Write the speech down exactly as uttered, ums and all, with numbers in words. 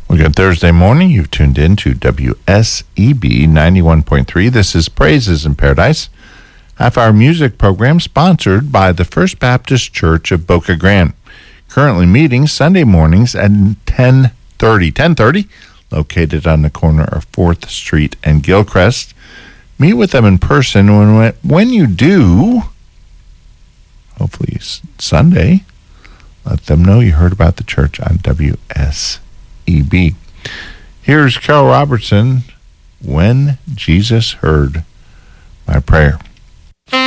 Well, good Thursday morning. You've tuned in to W S E B ninety-one point three. This is Praises in Paradise, half-hour music program sponsored by the First Baptist Church of Boca Grande. Currently meeting Sunday mornings at ten thirty. ten thirty, located on the corner of fourth Street and Gilchrist. Meet with them in person. When, when you do, hopefully Sunday, let them know you heard about the church on W S E B. Here's Carol Robertson, When Jesus Heard My Prayer.